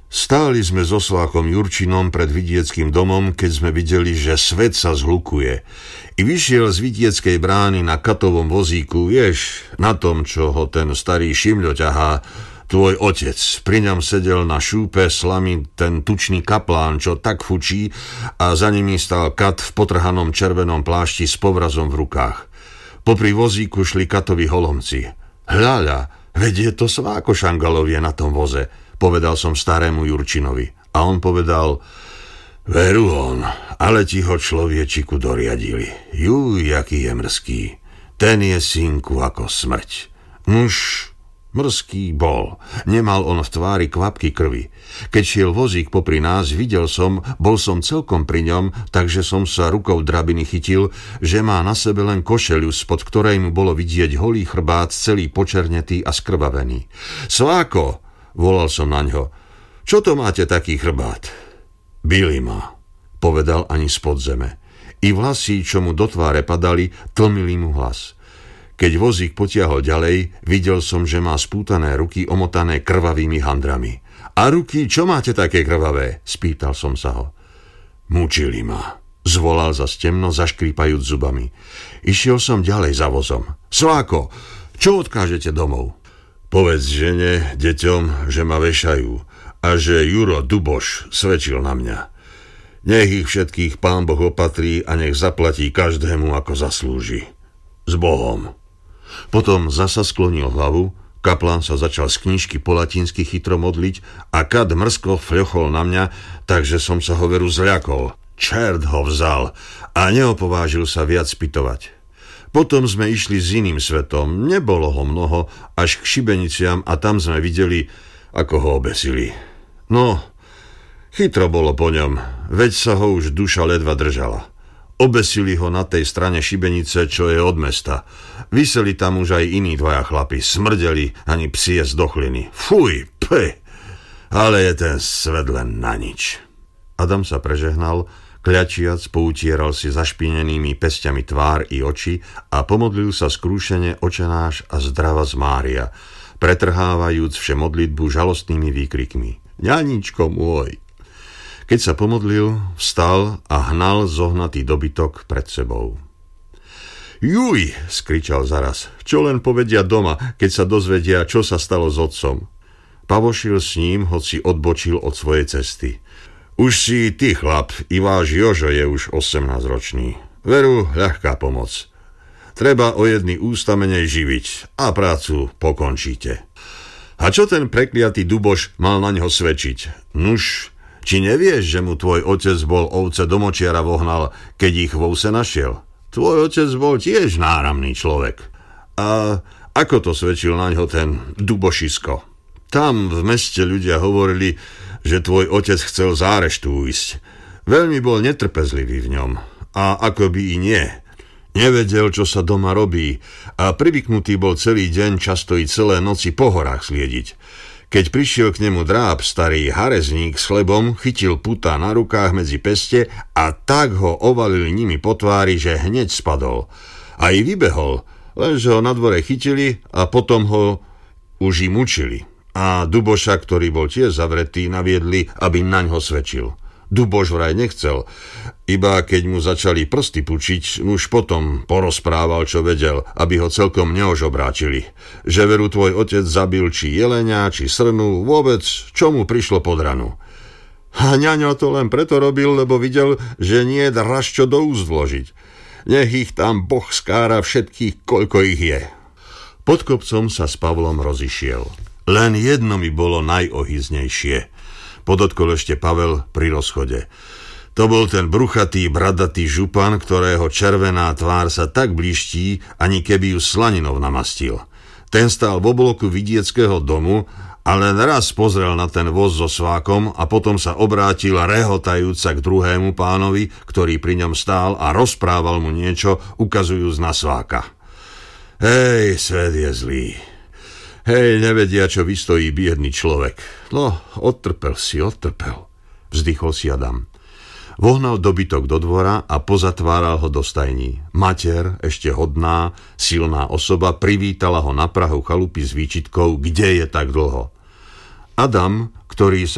Stáli sme so Svákom Jurčinom pred vidieckým domom, keď sme videli, že svet sa zhlukuje. I vyšiel z vidieckej brány na katovom vozíku, vieš, na tom, čo ho ten starý Šimľo ťahá, tvoj otec. Pri ňom sedel na šúpe slamy ten tučný kaplán, čo tak fučí, a za nimi stál kat v potrhanom červenom plášti s povrazom v rukách. Popri vozíku šli katovi holomci. Hľaľa, veď je to Sváko Šangalovie na tom voze, povedal som starému Jurčinovi. A on povedal: veru on, ale ti ho človečiku doriadili. Juj, jaký je mrzký. Ten je, synku, ako smrť. Nuž, mrzký bol. Nemal on v tvári kvapky krvi. Keď šiel vozík popri nás, bol som celkom pri ňom, takže som sa rukou drabiny chytil, že má na sebe len košeľu, spod ktorej mu bolo vidieť holý chrbát, celý počernetý a skrvavený. Sváko, volal som na ňo, čo to máte taký chrbát? Bili ma, povedal ani spod zeme. I vlasy, čo mu do tváre padali, tlmili mu hlas. Keď vozík potiahol ďalej, videl som, že má spútané ruky omotané krvavými handrami. A ruky, čo máte také krvavé? Spýtal som sa ho. Mučili ma, zvolal zas temno, zaškrípajúc zubami. Išiel som ďalej za vozom. Sváko, čo odkážete domov? Povedz žene, deťom, že ma vešajú a že Juro Duboš svedčil na mňa. Nech ich všetkých Pán Boh opatrí a nech zaplatí každému, ako zaslúži. S Bohom. Potom zasa sklonil hlavu, kaplán sa začal z knižky po latinsky chytro modliť a kad mrzko fľochol na mňa, takže som sa ho veru zľakol. Čert ho vzal a neopovážil sa viac spytovať. Potom sme išli s iným svetom, nebolo ho mnoho, až k šibeniciam a tam sme videli, ako ho obesili. No, chytro bolo po ňom, veď sa ho už duša ledva držala. Obesili ho na tej strane šibenice, čo je od mesta. Viseli tam už aj iní dvaja chlapi, smrdeli, ani psie zdochliny. Fuj, ale je ten svet len na nič. Adam sa prežehnal, kľačiac poutieral si zašpinenými pesťami tvár i oči a pomodlil sa skrúšene Očenáš a zdrava z Mária, pretrhávajúc všemodlitbu žalostnými výkrikmi. Ňaníčko môj! Keď sa pomodlil, vstal a hnal zohnatý dobytok pred sebou. Juj, skričal zaraz, čo len povedia doma, keď sa dozvedia, čo sa stalo s otcom. Pavošil s ním, hoci odbočil od svojej cesty. Už si ty, chlap, i váš Jožo je už 18-ročný. Veru, ľahká pomoc. Treba o jedný ústa menej živiť a prácu pokončíte. A čo ten prekliatý Duboš mal na ňo svedčiť? Nuž, či nevieš, že mu tvoj otec bol ovce do močiara vohnal, keď ich vo vse našiel? Tvoj otec bol tiež náramný človek. A ako to svedčil na ňo ten Dubošisko? Tam v meste ľudia hovorili, že tvoj otec chcel z áreštu ujsť. Veľmi bol netrpezlivý v ňom. A akoby i nie. Nevedel, čo sa doma robí a privyknutý bol celý deň, často i celé noci po horách sliediť. Keď prišiel k nemu dráb, starý harezník s chlebom, chytil puta na rukách medzi peste a tak ho ovalil nimi po tvári, že hneď spadol. A i vybehol, lenže ho na dvore chytili a potom ho už i mučili. A Duboša, ktorý bol tiež zavretý, naviedli, aby naň ho svedčil. Duboš vraj nechcel, iba keď mu začali prsty pučiť, už potom porozprával, čo vedel, aby ho celkom neožobráčili. Že veru tvoj otec zabil či jelenia, či srnu, vôbec, čo mu prišlo pod ranu. A ňaňo to len preto robil, lebo videl, že nie je draž čo do úst vložiť. Nech ich tam Boh skára všetkých, koľko ich je. Pod kopcom sa s Pavlom rozišiel. Len jedno mi bolo najohyznejšie. Podotkol ešte Pavel pri rozchode. To bol ten bruchatý, bradatý župan, ktorého červená tvár sa tak blíští, ani keby ju slaninou namastil. Ten stál v obloku vidieckého domu a len raz pozrel na ten voz so Svákom a potom sa obrátil rehotajúc sa k druhému pánovi, ktorý pri ňom stál a rozprával mu niečo, ukazujúc na Sváka. Hej, svet je zlý. Hej, nevedia, čo vystojí biedný človek. No, odtrpel, vzdychol si Adam. Vohnal dobytok do dvora a pozatváral ho do stajní. Mater, ešte hodná, silná osoba, privítala ho na prahu chalupy s výčitkou, kde je tak dlho. Adam, ktorý